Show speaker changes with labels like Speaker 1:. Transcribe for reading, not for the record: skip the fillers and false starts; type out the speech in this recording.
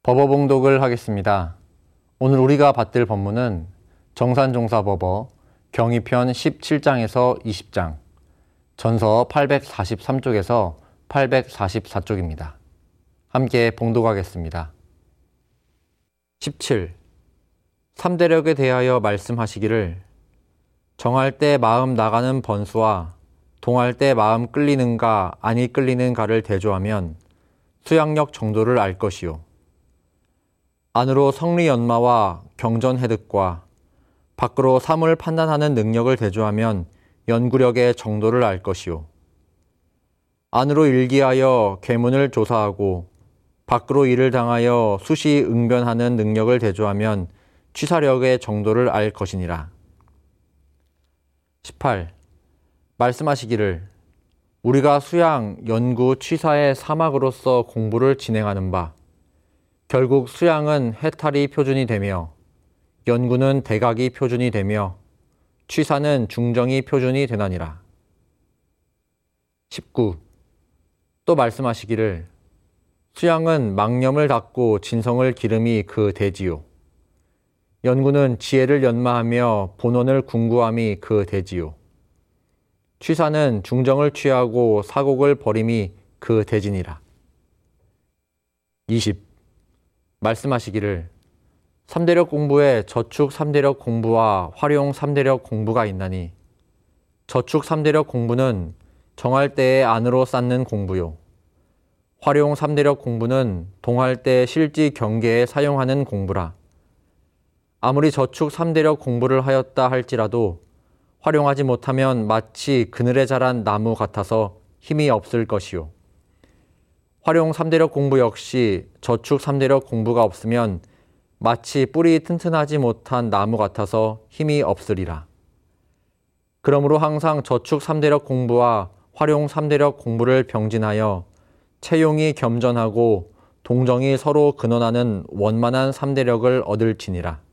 Speaker 1: 법어봉독을 하겠습니다. 오늘 우리가 받들 법문은 정산종사법어 경의편 17장에서 20장, 전서 843쪽에서 844쪽입니다. 함께 봉독하겠습니다. 17. 삼대력에 대하여 말씀하시기를 정할 때 마음 나가는 번수와 동할 때 마음 끌리는가 아니 끌리는가를 대조하면 수양력 정도를 알 것이요. 안으로 성리연마와 경전해득과 밖으로 사물 판단하는 능력을 대조하면 연구력의 정도를 알 것이요. 안으로 일기하여 계문을 조사하고 밖으로 일을 당하여 수시 응변하는 능력을 대조하면 취사력의 정도를 알 것이니라. 18. 말씀하시기를 우리가 수양, 연구, 취사의 사막으로서 공부를 진행하는 바 결국 수양은 해탈이 표준이 되며 연구는 대각이 표준이 되며 취사는 중정이 표준이 되나니라. 19. 또 말씀하시기를 수양은 망념을 닦고 진성을 기름이 그 대지요. 연구는 지혜를 연마하며 본원을 궁구함이 그 대지요. 취사는 중정을 취하고 사곡을 버림이 그 대지니라. 20. 말씀하시기를 3대력 공부에 저축 3대력 공부와 활용 3대력 공부가 있나니 저축 3대력 공부는 정할 때에 안으로 쌓는 공부요. 활용 3대력 공부는 동할 때 실지 경계에 사용하는 공부라. 아무리 저축 3대력 공부를 하였다 할지라도 활용하지 못하면 마치 그늘에 자란 나무 같아서 힘이 없을 것이요. 활용 3대력 공부 역시 저축 3대력 공부가 없으면 마치 뿌리 튼튼하지 못한 나무 같아서 힘이 없으리라. 그러므로 항상 저축 3대력 공부와 활용 3대력 공부를 병진하여 채용이 겸전하고 동정이 서로 근원하는 원만한 3대력을 얻을지니라.